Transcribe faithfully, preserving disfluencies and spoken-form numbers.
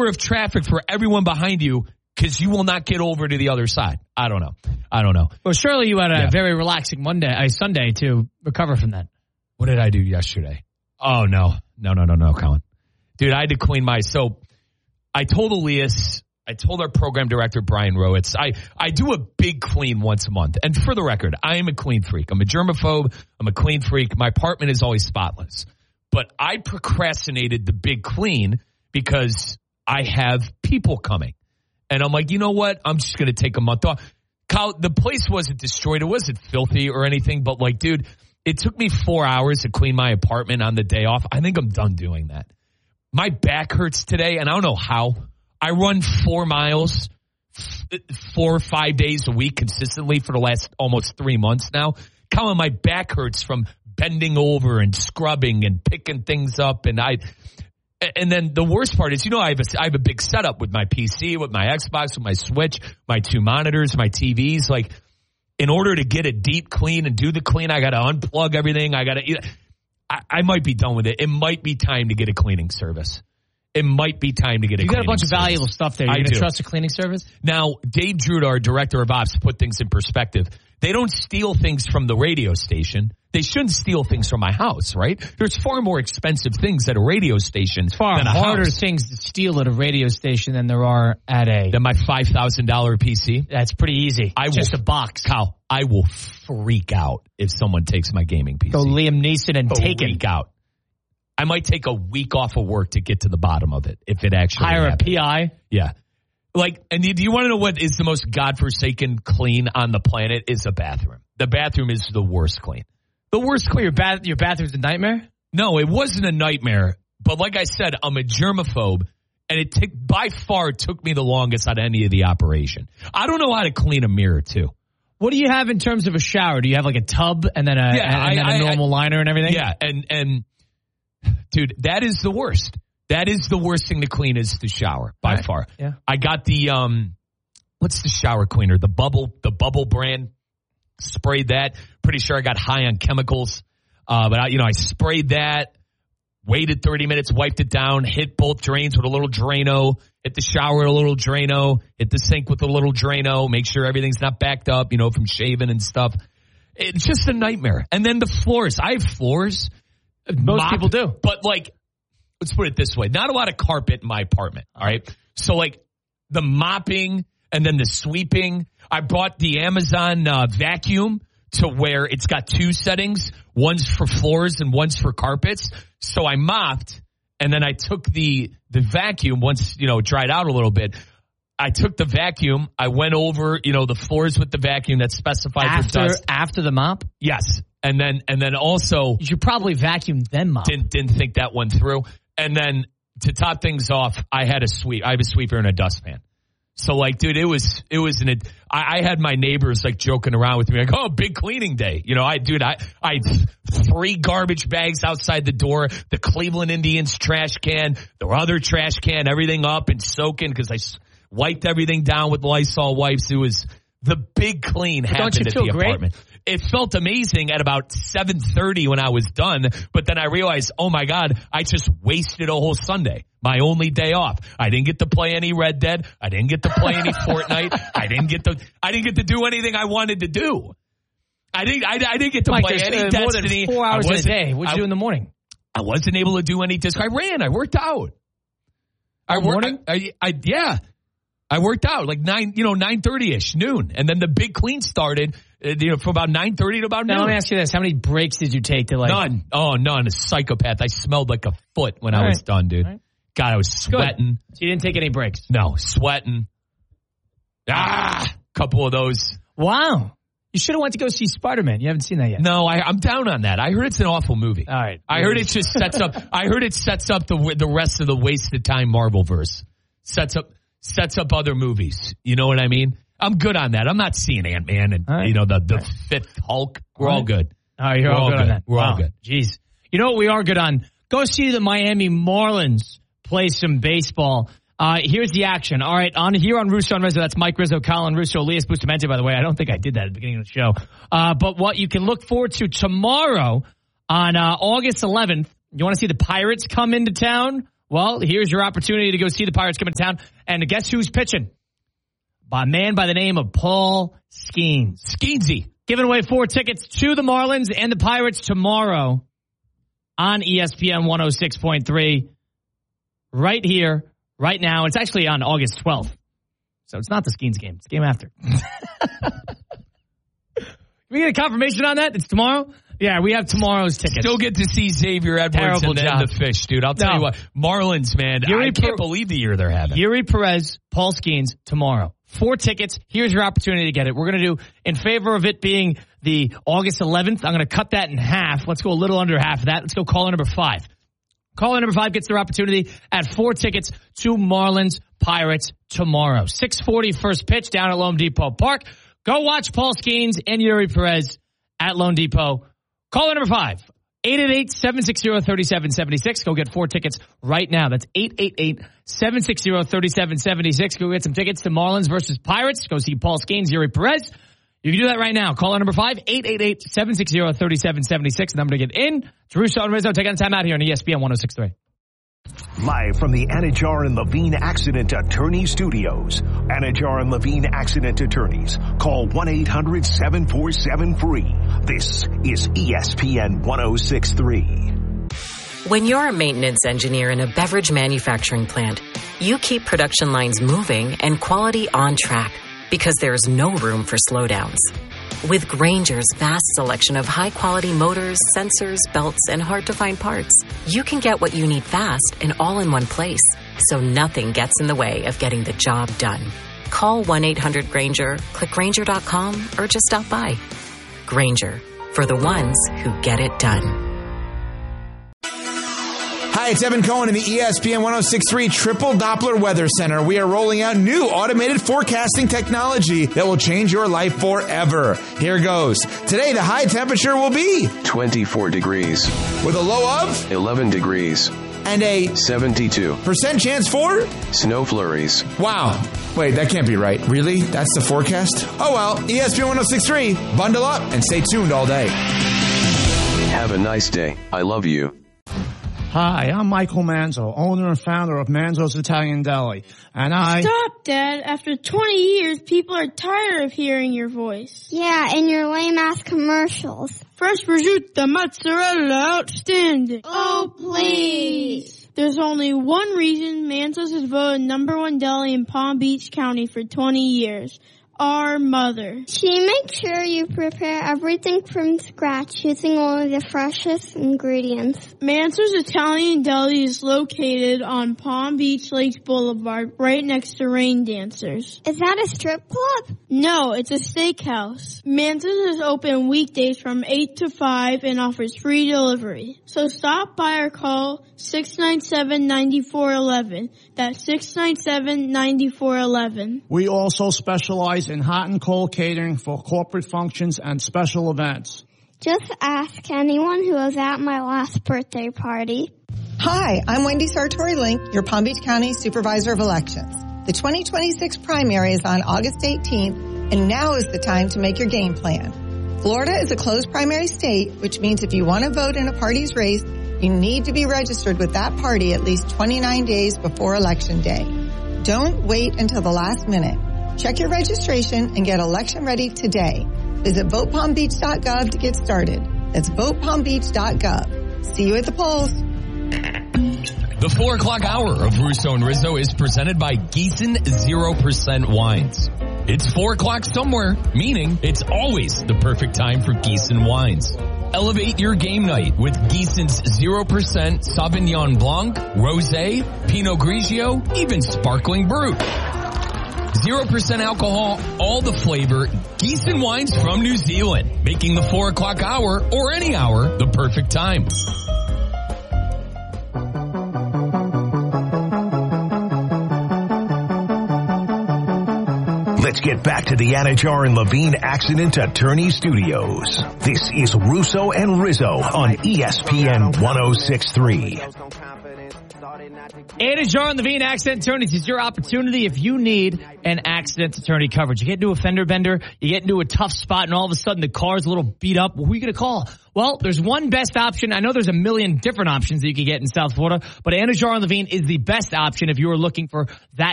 hour of traffic for everyone behind you because you will not get over to the other side. I don't know. I don't know. Well, surely you had a yeah. very relaxing Monday, uh, Sunday to recover from that. What did I do yesterday? Oh, no. No, no, no, no, Colin. Dude, I had to clean my... So I told Elias, I told our program director, Brian Rowitz, I, I do a big clean once a month. And for the record, I am a clean freak. I'm a germaphobe. I'm a clean freak. My apartment is always spotless. But I procrastinated the big clean because I have people coming. And I'm like, you know what? I'm just going to take a month off. Kyle, the place wasn't destroyed. It wasn't filthy or anything. But like, dude, it took me four hours to clean my apartment on the day off. I think I'm done doing that. My back hurts today, and I don't know how. I run four miles, four or five days a week consistently for the last almost three months now. Colin, my back hurts from bending over and scrubbing and picking things up. And I, and then the worst part is, you know, I have a, I have a big setup with my P C, with my Xbox, with my Switch, my two monitors, my T Vs. Like, in order to get a deep clean and do the clean, I got to unplug everything. I got to. I, I might be done with it. It might be time to get a cleaning service. It might be time to get a you cleaning service. You got a bunch service. of valuable stuff there. You're going to trust a cleaning service? Now, Dave Drude, our director of ops, put things in perspective. They don't steal things from the radio station. They shouldn't steal things from my house, right? There's far more expensive things at a radio station. It's far than a harder house. things to steal at a radio station than there are at a... Than my five thousand dollars P C? That's pretty easy. I will, just a box. Kyle, I will freak out if someone takes my gaming P C. Go Liam Neeson and take it. Freak out. I might take a week off of work to get to the bottom of it if it actually Hire happens. a P I? Yeah. Like, and do you want to know what is the most godforsaken clean on the planet? Is a bathroom. The bathroom is the worst clean. The worst clean. Your, bath, your bathroom's a nightmare? No, it wasn't a nightmare. But like I said, I'm a germaphobe, and it t- by far took me the longest out of any of the operation. I don't know how to clean a mirror, too. What do you have in terms of a shower? Do you have like a tub and then a, yeah, and, and then I, a normal I, liner and everything? Yeah, and and dude, that is the worst. That is the worst thing to clean is the shower by right. far. Yeah. I got the um, what's the shower cleaner? The bubble, the bubble brand. Sprayed that. Pretty sure I got high on chemicals, uh, but I, you know I sprayed that. Waited thirty minutes, wiped it down, hit both drains with a little Drano, hit the shower with a little Drano, hit the sink with a little Drano, make sure everything's not backed up, you know, from shaving and stuff. It's just a nightmare. And then the floors. I have floors. Most mop, people do. But like, let's put it this way. Not a lot of carpet in my apartment, all right? So like the mopping and then the sweeping. I bought the Amazon uh, vacuum to where it's got two settings. One's for floors and one's for carpets. So I mopped, and then I took the the vacuum once, you know, it dried out a little bit. I took the vacuum. I went over, you know, the floors with the vacuum that's specified after, for dust. After the mop? Yes. And then and then also... You should probably vacuum then mop. Didn't, didn't think that one through. And then to top things off, I had a sweep. I have a sweeper and a dustpan. So, like, dude, it was, it was an, I, I had my neighbors, like, joking around with me, like, oh, big cleaning day. You know, I, dude, I, I had three garbage bags outside the door, the Cleveland Indians trash can, the other trash can, everything up and soaking because I wiped everything down with Lysol wipes. It was the big clean but happened don't you at feel the great? apartment. It felt amazing at about seven thirty when I was done, but then I realized, oh my God, I just wasted a whole Sunday. My only day off. I didn't get to play any Red Dead. I didn't get to play any Fortnite. I didn't get to. I didn't get to do anything I wanted to do. I didn't. I, I didn't get to Mike, play any uh, Destiny. More than four hours in a day. What'd you I, do in the morning? I wasn't able to do any disc. I ran. I worked out. I worked. Morning? I, I, I yeah. I worked out like nine, you know, nine thirty ish, noon, and then the big clean started, uh, you know, from about nine thirty to about now, noon. Let me ask you this: how many breaks did you take to like? None. Oh, none. A psychopath. I smelled like a foot when All I right. was done, dude. Right. God, I was sweating. Good. So you didn't take any breaks? No, sweating. Ah, couple of those. Wow. You should have went to go see Spider-Man. You haven't seen that yet. No, I, I'm down on that. I heard it's an awful movie. All right. I heard it just sets up. I heard it sets up the the rest of the wasted time Marvel verse. Sets up sets up other movies. You know what I mean? I'm good on that. I'm not seeing Ant-Man and right. you know the the All right. fifth Hulk. We're all all right. good. All right, you're We're all, all good, good. on that. We're wow. all good. Jeez. You know what we are good on? Go see the Miami Marlins play some baseball. Uh, here's the action. All right, on here on Russo and Rizzo, that's Mike Rizzo, Colin Russo, Elias Bustamante, by the way. I don't think I did that at the beginning of the show. Uh, but what you can look forward to tomorrow on uh, August eleventh, you want to see the Pirates come into town? Well, here's your opportunity to go see the Pirates come to town. And guess who's pitching? By a man by the name of Paul Skeens. Skeensy. Giving away four tickets to the Marlins and the Pirates tomorrow on E S P N one oh six point three. Right here, right now. It's actually on August twelfth. So it's not the Skeens game. It's the game after. We get a confirmation on that? It's tomorrow? Yeah, we have tomorrow's tickets. Still get to see Xavier Edwards Terrible and then job. the fish, dude. I'll tell No. you what. Marlins, man. Yuri I can't Per- believe the year they're having. Yuri Perez, Paul Skeens, tomorrow. Four tickets. Here's your opportunity to get it. We're going to do, in favor of it being the August eleventh, I'm going to cut that in half. Let's go a little under half of that. Let's go caller number five. Caller number five gets their opportunity at four tickets to Marlins Pirates tomorrow. six forty first pitch down at Lone Depot Park. Go watch Paul Skeens and Yuri Perez at Lone Depot. Caller number five, eight eight eight, seven six zero, three seven seven six. Go get four tickets right now. That's eight eight eight, seven six zero, three seven seven six. Go get some tickets to Marlins versus Pirates. Go see Paul Skeens, Yuri Perez. You can do that right now. Caller number five, eight eight eight, seven six zero, three seven seven six. Number to get in. Russo and Rizzo taking time out here on E S P N one oh six point three. Live from the Anajar and Levine Accident Attorney Studios. Anajar and Levine Accident Attorneys. Call one eight hundred, seven four seven, free. This is E S P N one oh six point three. When you're a maintenance engineer in a beverage manufacturing plant, you keep production lines moving and quality on track because there's no room for slowdowns. With Grainger's vast selection of high-quality motors, sensors, belts, and hard-to-find parts, you can get what you need fast and all in one place, so nothing gets in the way of getting the job done. Call one eight hundred Grainger, click Grainger dot com, or just stop by. Grainger, for the ones who get it done. Hi, it's Evan Cohen in the E S P N one oh six point three Triple Doppler Weather Center. We are rolling out new automated forecasting technology that will change your life forever. Here goes. Today, the high temperature will be twenty-four degrees. With a low of eleven degrees. And a seventy-two percent chance for snow flurries. Wow. Wait, that can't be right. Really? That's the forecast? Oh well, E S P N one oh six point three. Bundle up and stay tuned all day. Have a nice day. I love you. Hi, I'm Michael Manzo, owner and founder of Manzo's Italian Deli. And I... Stop, Dad. After twenty years, people are tired of hearing your voice. Yeah, and your lame-ass commercials. Fresh prosciutto, mozzarella, outstanding. Oh, please. There's only one reason Manzo's has voted number one deli in Palm Beach County for twenty years. Our mother. She makes sure you prepare everything from scratch using only the freshest ingredients. Manzo's Italian Deli is located on Palm Beach Lakes Boulevard, right next to Rain Dancers. Is that a strip club? No, it's a steakhouse. Manzo's is open weekdays from eight to five and offers free delivery. So stop by or call six nine seven, nine four one one. That's six nine seven, nine four one one. We also specialize in hot and cold catering for corporate functions and special events. Just ask anyone who was at my last birthday party. Hi, I'm Wendy Sartori-Link, your Palm Beach County Supervisor of Elections. The twenty twenty-six primary is on August eighteenth, and now is the time to make your game plan. Florida is a closed primary state, which means if you want to vote in a party's race, you need to be registered with that party at least twenty-nine days before Election Day. Don't wait until the last minute. Check your registration and get election ready today. Visit vote palm beach dot gov to get started. That's vote palm beach dot gov. See you at the polls. The four o'clock hour of Russo and Rizzo is presented by Gießen zero percent Wines. It's four o'clock somewhere, meaning it's always the perfect time for Gießen wines. Elevate your game night with Gießen's zero percent Sauvignon Blanc, Rosé, Pinot Grigio, even Sparkling Brut. zero percent alcohol, all the flavor, Gießen wines from New Zealand, making the four o'clock hour or any hour the perfect time. Let's get back to the Anajar and Levine Accident Attorney Studios. This is Russo and Rizzo on E S P N one oh six point three. Anajar and Levine Accident Attorneys is your opportunity if you need an accident attorney coverage. You get into a fender bender, you get into a tough spot, and all of a sudden the car's a little beat up. Well, who are you going to call? Well, there's one best option. I know there's a million different options that you can get in South Florida, but Anajar and Levine is the best option if you are looking for that